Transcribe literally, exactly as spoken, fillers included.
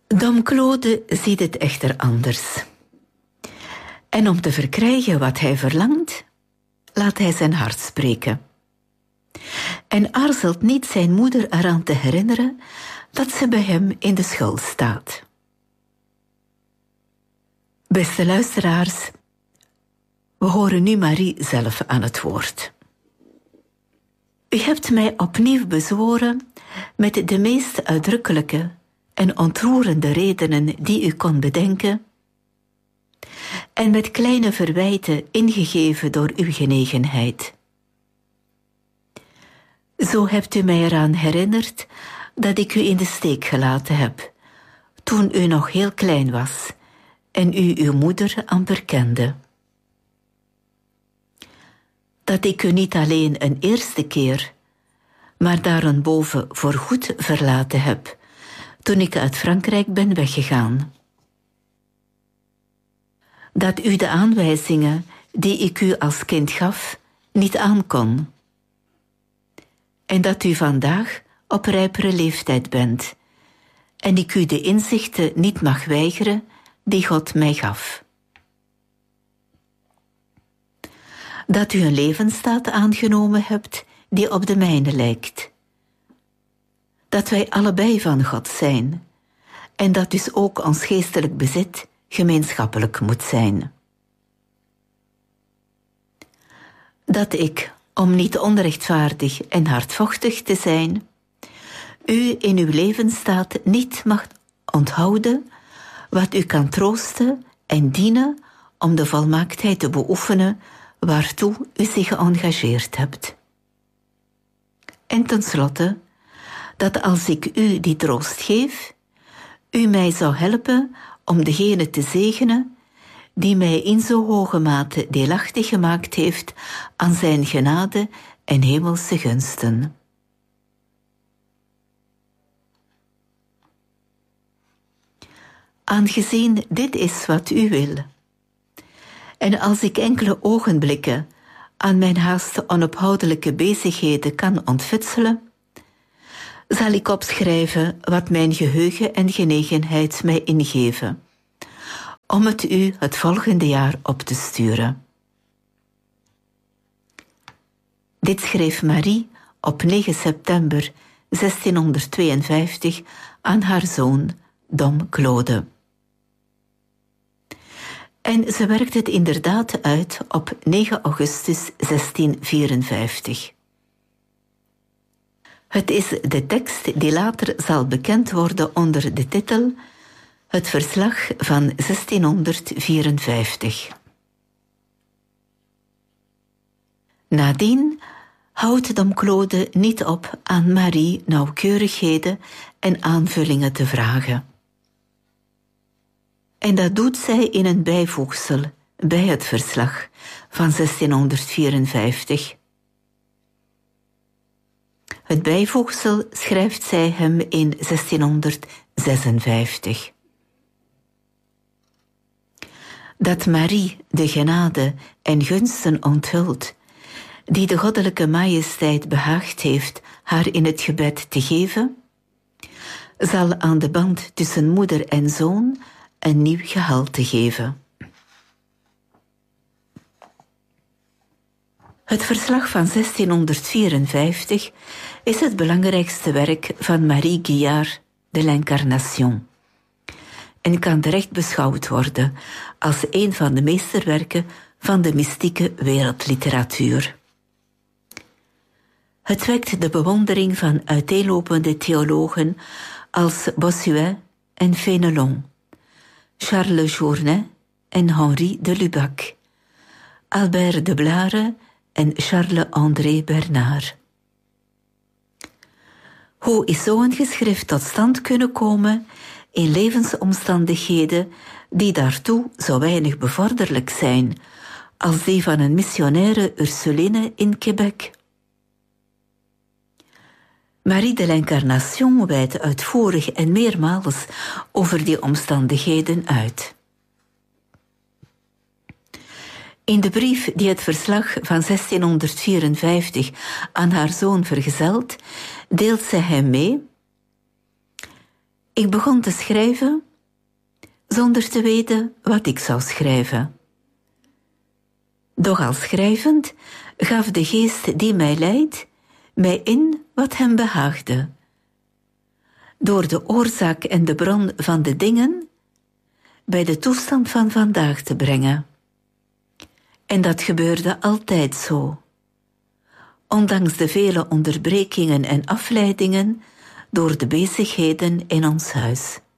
Dom Claude ziet het echter anders. En om te verkrijgen wat hij verlangt, laat hij zijn hart spreken. En aarzelt niet zijn moeder eraan te herinneren dat ze bij hem in de schuld staat. Beste luisteraars, we horen nu Marie zelf aan het woord. U hebt mij opnieuw bezworen met de meest uitdrukkelijke en ontroerende redenen die u kon bedenken, en met kleine verwijten ingegeven door uw genegenheid. Zo hebt u mij eraan herinnerd dat ik u in de steek gelaten heb, toen u nog heel klein was en u uw moeder amper kende. Dat ik u niet alleen een eerste keer, maar daarenboven voorgoed verlaten heb, toen ik uit Frankrijk ben weggegaan. Dat u de aanwijzingen die ik u als kind gaf niet aankon. En dat u vandaag op rijpere leeftijd bent en ik u de inzichten niet mag weigeren die God mij gaf. Dat u een levensstaat aangenomen hebt die op de mijne lijkt. Dat wij allebei van God zijn en dat dus ook ons geestelijk bezit gemeenschappelijk moet zijn. Dat ik, om niet onrechtvaardig en hardvochtig te zijn, u in uw levensstaat niet mag onthouden wat u kan troosten en dienen om de volmaaktheid te beoefenen waartoe u zich geëngageerd hebt. En tenslotte, dat als ik u die troost geef, u mij zou helpen om degene te zegenen die mij in zo hoge mate deelachtig gemaakt heeft aan zijn genade en hemelse gunsten. Aangezien dit is wat u wil, en als ik enkele ogenblikken aan mijn haast onophoudelijke bezigheden kan ontfutselen, zal ik opschrijven wat mijn geheugen en genegenheid mij ingeven, om het u het volgende jaar op te sturen. Dit schreef Marie op negen september zestienhonderdtweeënvijftig aan haar zoon Dom Claude. En ze werkte het inderdaad uit op negen augustus zestienhonderdvierenvijftig. Het is de tekst die later zal bekend worden onder de titel Het Verslag van zestienhonderdvierenvijftig. Nadien houdt Dom Claude niet op aan Marie nauwkeurigheden en aanvullingen te vragen. En dat doet zij in een bijvoegsel bij het verslag van zestienhonderdvierenvijftig. Het bijvoegsel schrijft zij hem in zestienhonderdzesenvijftig. Dat Marie de genade en gunsten onthult, die de goddelijke majesteit behaagd heeft haar in het gebed te geven, zal aan de band tussen moeder en zoon een nieuw gehalte geven. Het verslag van zestienhonderdvierenvijftig is het belangrijkste werk van Marie Guillard de l'Incarnation en kan terecht beschouwd worden als een van de meesterwerken van de mystieke wereldliteratuur. Het wekt de bewondering van uiteenlopende theologen als Bossuet en Fénelon, Charles Journet en Henri de Lubac, Albert de Blare en Charles-André Bernard. Hoe is zo'n geschrift tot stand kunnen komen in levensomstandigheden die daartoe zo weinig bevorderlijk zijn als die van een missionaire Ursuline in Quebec? Marie de l'Incarnation wijdt uitvoerig en meermaals over die omstandigheden uit. In de brief die het verslag van zestienhonderdvierenvijftig aan haar zoon vergezelt, deelt zij hem mee: Ik begon te schrijven zonder te weten wat ik zou schrijven. Doch al schrijvend gaf de geest die mij leidt mij in wat hem behaagde. Door de oorzaak en de bron van de dingen bij de toestand van vandaag te brengen. En dat gebeurde altijd zo. Ondanks de vele onderbrekingen en afleidingen door de bezigheden in ons huis.